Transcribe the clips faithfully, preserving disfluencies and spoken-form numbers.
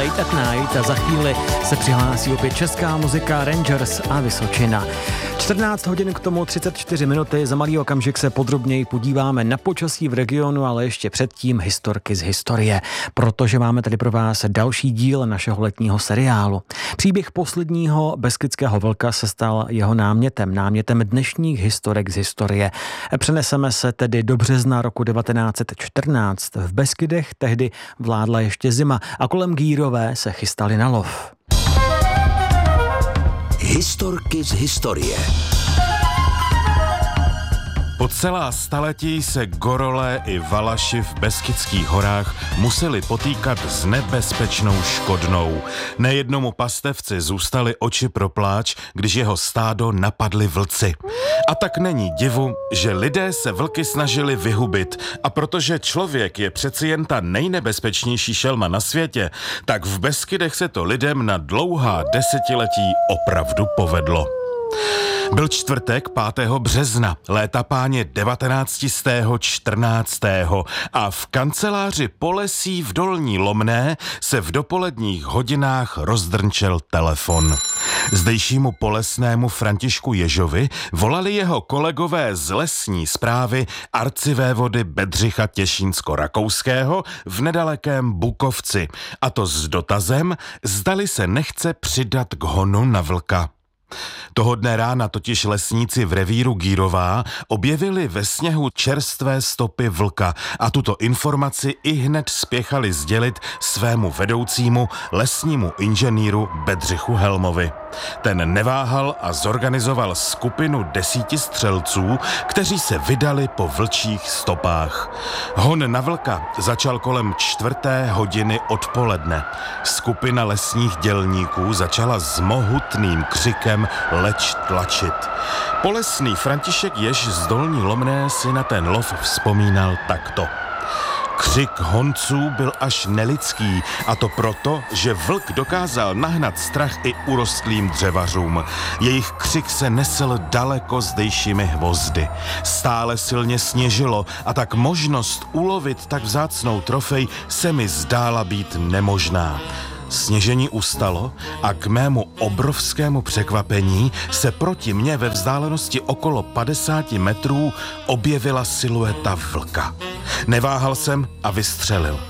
Late at Night a za chvíli se přihlásí opět česká muzika Rangers a Vysočina. čtrnáct hodin k tomu třicet čtyři minuty, za malý okamžik se podrobněji podíváme na počasí v regionu, ale ještě předtím historky z historie, protože máme tady pro vás další díl našeho letního seriálu. Příběh posledního beskydského vlka se stal jeho námětem, námětem dnešních historek z historie. Přeneseme se tedy do března roku devatenáct set čtrnáct. V Beskydech tehdy vládla ještě zima a kolem Gírové se chystali na lov. Historky z historie. Po celá staletí se Gorolé i Valaši v Beskydských horách museli potýkat s nebezpečnou škodnou. Nejednomu pastevci zůstaly oči pro pláč, když jeho stádo napadli vlci. A tak není divu, že lidé se vlky snažili vyhubit, a protože člověk je přeci jen ta nejnebezpečnější šelma na světě, tak v Beskydech se to lidem na dlouhá desetiletí opravdu povedlo. Byl čtvrtek pátého března, léta páně devatenáct set čtrnáct. a v kanceláři Polesí v Dolní Lomné se v dopoledních hodinách rozdrnčel telefon. Zdejšímu polesnému Františku Ježovi volali jeho kolegové z lesní správy arcivévody Bedřicha Těšínsko-Rakouského v nedalekém Bukovci, a to s dotazem, zdali se nechce přidat k honu na vlka. Toho dne rána totiž lesníci v revíru Gírová objevili ve sněhu čerstvé stopy vlka a tuto informaci ihned spěchali sdělit svému vedoucímu lesnímu inženýru Bedřichu Helmovi. Ten neváhal a zorganizoval skupinu desíti střelců, kteří se vydali po vlčích stopách. Hon na vlka začal kolem čtvrté hodiny odpoledne. Skupina lesních dělníků začala s mohutným křikem leč tlačit. Polesný František Jež z Dolní Lomné si na ten lov vzpomínal takto. Křik honců byl až nelidský, a to proto, že vlk dokázal nahnat strach i urostlým dřevařům. Jejich křik se nesl daleko zdejšími hvozdy. Stále silně sněžilo, a tak možnost ulovit tak vzácnou trofej se mi zdála být nemožná. Sněžení ustalo a k mému obrovskému překvapení se proti mně ve vzdálenosti okolo padesáti metrů objevila silueta vlka. Neváhal jsem a vystřelil.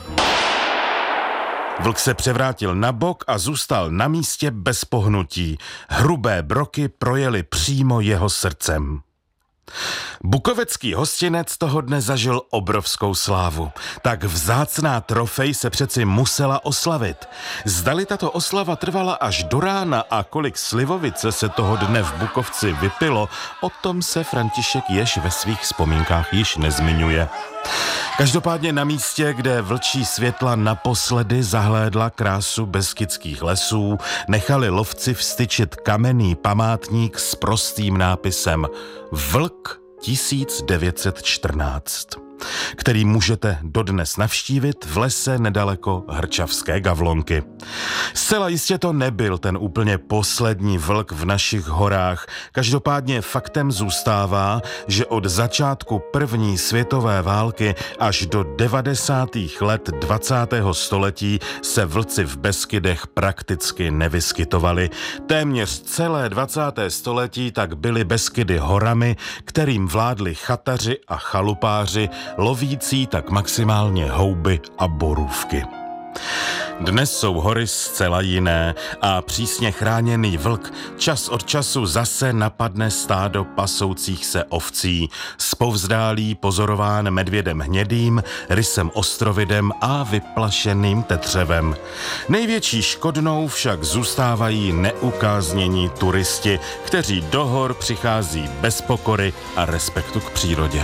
Vlk se převrátil na bok a zůstal na místě bez pohnutí. Hrubé broky projeli přímo jeho srdcem. Bukovecký hostinec toho dne zažil obrovskou slávu. Tak vzácná trofej se přeci musela oslavit. Zdali tato oslava trvala až do rána a kolik slivovice se toho dne v Bukovci vypilo, o tom se František Jež ve svých vzpomínkách již nezmiňuje. Každopádně na místě, kde vlčí světla naposledy zahlédla krásu beskydských lesů, nechali lovci vstyčit kamenný památník s prostým nápisem Vlk tisíc devět set čtrnáct, který můžete dodnes navštívit v lese nedaleko Hrčavské Gavlonky. Zcela jistě to nebyl ten úplně poslední vlk v našich horách. Každopádně faktem zůstává, že od začátku první světové války až do devadesátých let dvacátého století se vlci v Beskydech prakticky nevyskytovali. Téměř celé dvacáté století tak byly Beskydy horami, kterým vládli chataři a chalupáři, lovící tak maximálně houby a borůvky. Dnes jsou hory zcela jiné a přísně chráněný vlk čas od času zase napadne stádo pasoucích se ovcí, zpovzdálí pozorován medvědem hnědým, rysem ostrovidem a vyplašeným tetřevem. Největší škodnou však zůstávají neukáznění turisti, kteří do hor přichází bez pokory a respektu k přírodě.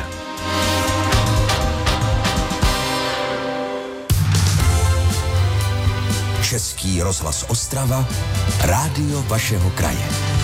Český rozhlas Ostrava, rádio vašeho kraje.